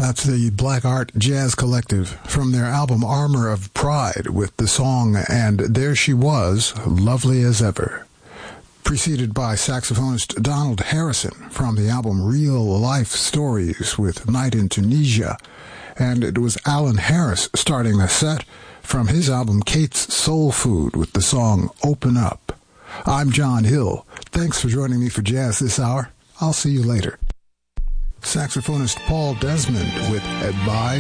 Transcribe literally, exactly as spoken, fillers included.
That's the Black Art Jazz Collective from their album Armor of Pride with the song And There She Was, Lovely as Ever. Preceded by saxophonist Donald Harrison from the album Real Life Stories with Night in Tunisia. And it was Alan Harris starting the set from his album Kate's Soul Food with the song Open Up. I'm John Hill. Thanks for joining me for jazz this hour. I'll see you later. Saxophonist Paul Desmond with Advise